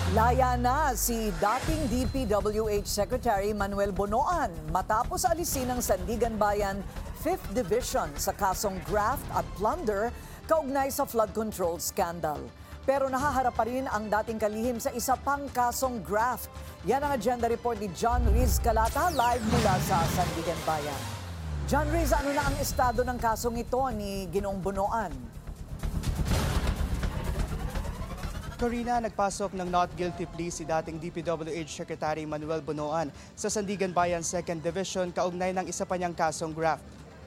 Laya na si dating DPWH Secretary Manuel Bonoan matapos alisin ng Sandigan Bayan 5th Division sa kasong graft at plunder kaugnay sa flood control scandal. Pero nahaharap pa rin ang dating kalihim sa isa pang kasong graft. Yan ang agenda report ni John Riz Calata live mula sa Sandigan Bayan. John Riz, ano na ang estado ng kasong ito ni Ginoong Bonoan? Corina, nagpasok ng not guilty plea si dating DPWH Secretary Manuel Bonoan sa Sandigan Bayan 2nd Division kaugnay ng isa pa niyang kasong graft.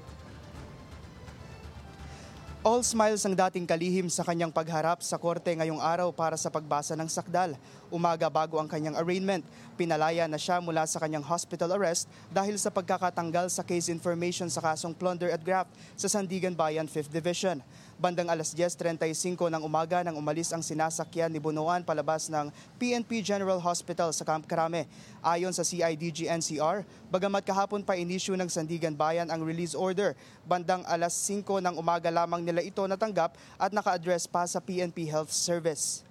All smiles ang dating kalihim sa kanyang pagharap sa korte ngayong araw para sa pagbasa ng sakdal. Umaga bago ang kanyang arraignment, pinalaya na siya mula sa kanyang hospital arrest dahil sa pagkakatanggal sa case information sa kasong plunder at graft sa Sandigan Bayan 5th Division. Bandang alas 10:35 ng umaga nang umalis ang sinasakyan ni Bonoan palabas ng PNP General Hospital sa Camp Crame. Ayon sa CIDG-NCR, bagamat kahapon pa inisyu ng Sandigan Bayan ang release order, bandang alas 5 ng umaga lamang nila ito natanggap at naka-address pa sa PNP Health Service.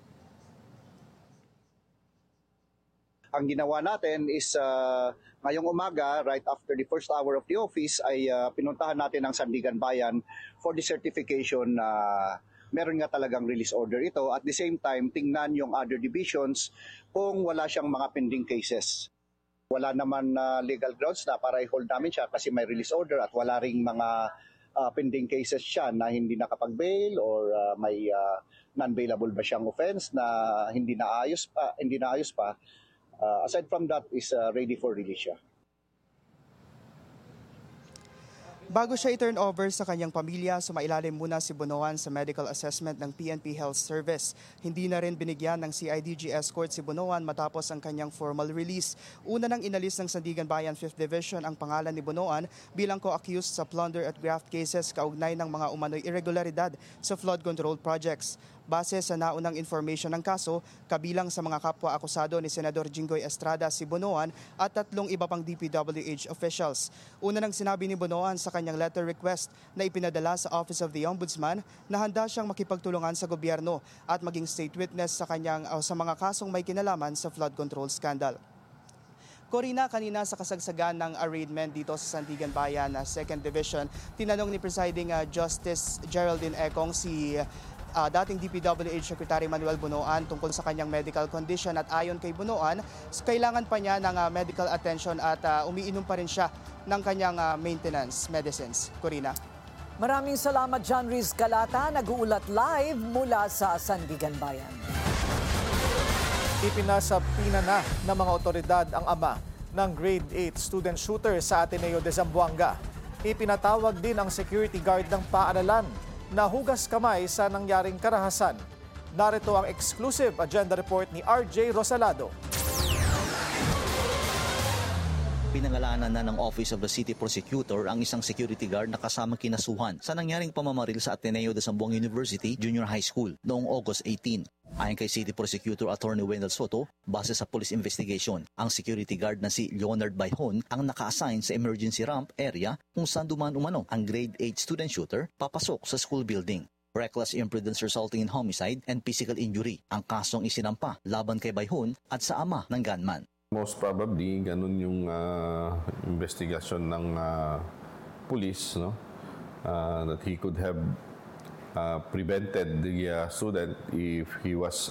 Ang ginawa natin is ngayong umaga, right after the first hour of the office, ay pinuntahan natin ang Sandigan Bayan for the certification na meron nga talagang release order ito. At the same time, tingnan yung other divisions kung wala siyang mga pending cases. Wala naman legal grounds na para i-hold namin siya kasi may release order at wala ring mga pending cases siya na hindi nakapag-bail or may non-bailable ba siyang offense na hindi naayos pa. Aside from that is ready for release siya. Bago siya i-turn over sa kanyang pamilya, sumailalim muna si Bonoan sa medical assessment ng PNP Health Service. Hindi na rin binigyan ng CIDG escort si Bonoan matapos ang kanyang formal release. Una nang inalis ng Sandigan Bayan 5th Division ang pangalan ni Bonoan bilang co-accused sa plunder at graft cases kaugnay ng mga umano'y irregularidad sa flood control projects. Base sa naunang information ng kaso, kabilang sa mga kapwa-akusado ni Senador Jinggoy Estrada si Bonoan at 3 iba pang DPWH officials. Una nang sinabi ni Bonoan sa kanyang letter request na ipinadala sa Office of the Ombudsman na handa siyang makipagtulungan sa gobyerno at maging state witness sa mga kasong may kinalaman sa flood control scandal. Corina, kanina sa kasagsagan ng arraignment dito sa Sandigan Bayan 2nd Division, tinanong ni Presiding Justice Geraldine Econg si dating DPWH Secretary Manuel Bonoan tungkol sa kanyang medical condition at ayon kay Bonoan, kailangan pa niya ng medical attention at umiinom pa rin siya ng kanyang maintenance medicines. Corina. Maraming salamat John Riz Calata, nag-uulat live mula sa Sandigan Bayan. Ipinasapina na ng mga otoridad ang ama ng grade 8 student shooter sa Ateneo de Zamboanga. Ipinatawag din ang security guard ng paaralan na hugas kamay sa nangyaring karahasan. Narito ang exclusive agenda report ni RJ Rosalado. Pinangalanan na ng Office of the City Prosecutor ang isang security guard na kasama kinasuhan sa nangyaring pamamaril sa Ateneo de Zamboanga University Junior High School noong August 18. Ayon kay City Prosecutor Attorney Wendell Soto, base sa police investigation, ang security guard na si Leonard Bayhon ang naka-assign sa emergency ramp area kung saan dumaan umano ang grade 8 student shooter papasok sa school building. Reckless imprudence resulting in homicide and physical injury ang kasong isinampa laban kay Bayhon at sa ama ng gunman. Most probably, ganun yung investigation ng police, no? That he could have prevented the student if he was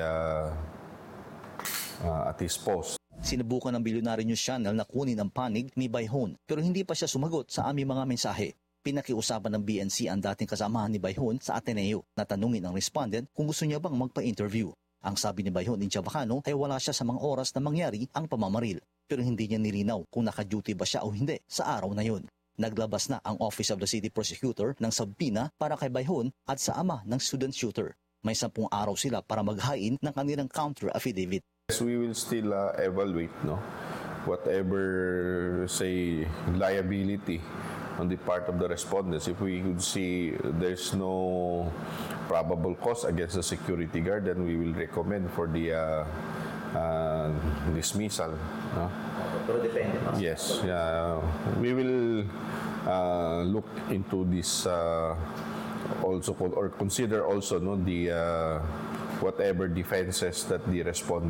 at his post. Sinubukan ng Billionaire News Channel na kunin ang panig ni Bayhon pero hindi pa siya sumagot sa aming mga mensahe. Pinakiusapan ng BNC ang dating kasamahan ni Bayhon sa Ateneo na tanungin ang respondent kung gusto niya bang magpa-interview. Ang sabi ni Bayhon in Chavacano ay wala siya sa mga oras na mangyari ang pamamaril pero hindi niya nilinaw kung naka-duty ba siya o hindi sa araw na yun. Naglabas na ang Office of the City Prosecutor ng subpoena para kay Bayhon at sa ama ng student shooter. May 10 araw sila para maghain ng kanilang counter affidavit. Yes, we will still evaluate, no, whatever say liability on the part of the respondents. If we could see there's no probable cause against the security guard, then we will recommend for the dismissal. No? Pero depende pa. Yes, we will look into this also or consider also, no, the whatever defenses that the respondent